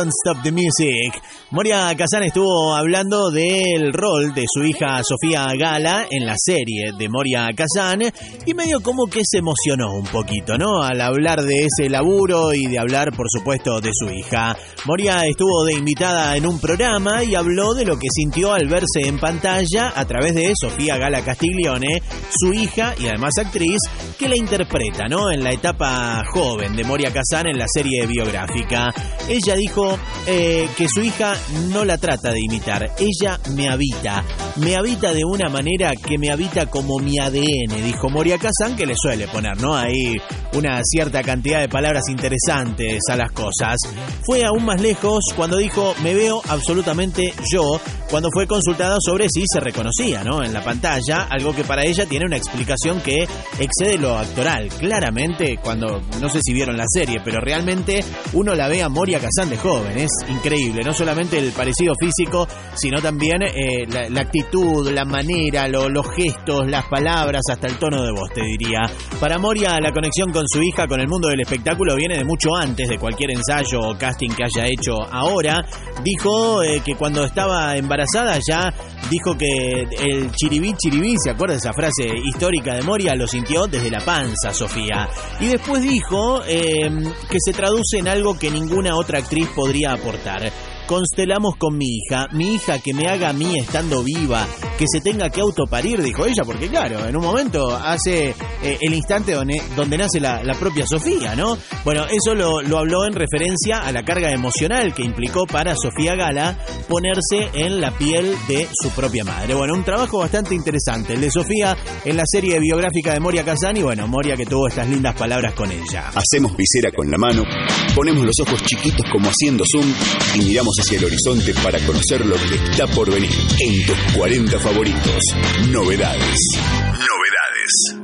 Stop the Music. Moria Kazan estuvo hablando del rol de su hija Sofía Gala en la serie de Moria Kazan y medio como que se emocionó un poquito, ¿no? Al hablar de ese laburo y de hablar, por supuesto, de su hija. Moria estuvo de invitada en un programa y habló de lo que sintió al verse en pantalla a través de Sofía Gala Castiglione, su hija y además actriz, que la interpreta, ¿no? En la etapa joven de Moria Kazan en la serie biográfica. Ella dijo que su hija no la trata de imitar, ella me habita de una manera que me habita como mi ADN, dijo Moria Kazan, que le suele poner, ¿no? Ahí una cierta cantidad de palabras interesantes a las cosas. Fue aún más lejos cuando dijo, me veo absolutamente yo, cuando fue consultada sobre si se reconocía, ¿no? En la pantalla, algo que para ella tiene una explicación que excede lo actoral. Claramente, cuando, no sé si vieron la serie, pero realmente uno la ve a Moria Kazan de joven, es increíble, no solamente el parecido físico, sino también la actitud, la manera, los gestos, las palabras, hasta el tono de voz, te diría. Para Moria, la conexión con su hija, con el mundo del espectáculo, viene de mucho antes de cualquier ensayo o casting que haya hecho ahora. Dijo que cuando estaba embarazada ya dijo que el chiribí, ¿se acuerda de esa frase histórica de Moria? Lo sintió desde la panza, Sofía. Y después dijo que se traduce en algo que ninguna otra actriz podría aportar. Constelamos con mi hija que me haga a mí estando viva, que se tenga que autoparir, dijo ella, porque claro, en un momento hace el instante donde nace la propia Sofía, ¿no? Bueno, eso lo habló en referencia a la carga emocional que implicó para Sofía Gala ponerse en la piel de su propia madre. Bueno, un trabajo bastante interesante, el de Sofía en la serie biográfica de Moria Kazan y bueno, Moria que tuvo estas lindas palabras con ella. Hacemos visera con la mano, ponemos los ojos chiquitos como haciendo zoom y miramos hacia el horizonte para conocer lo que está por venir en tus 40 favoritos. Novedades.